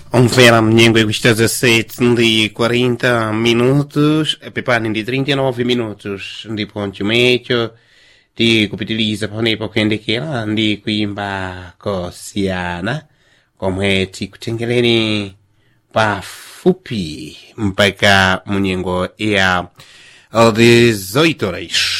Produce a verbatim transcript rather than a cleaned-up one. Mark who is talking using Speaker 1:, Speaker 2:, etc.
Speaker 1: Onvera mnyengo questa dezessete di quaranta minutos, e pepani di trentanove minutos di ponte medio, di capitalizza per un'epoca in che di qui in ba cosiana, come ci cucingeleni pa fupi, mpaka mnyengo e a dezoito horas.